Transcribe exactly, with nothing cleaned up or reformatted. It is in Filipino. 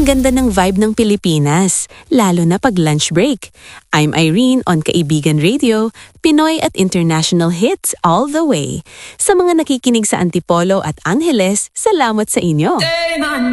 ganda ng vibe ng Pilipinas, lalo na pag lunch break. I'm Irene on Kaibigan Radio, Pinoy at international hits all the way. Sa mga nakikinig sa Antipolo at Angeles, salamat sa inyo.